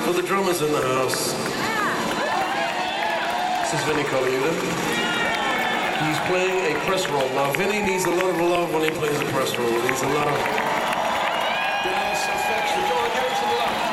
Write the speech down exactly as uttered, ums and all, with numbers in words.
Well, the drummer's in the house. This is Vinnie Colaiuta. He's playing a press roll. Now, Vinnie needs a lot of love when he plays a press roll. He needs a lot of...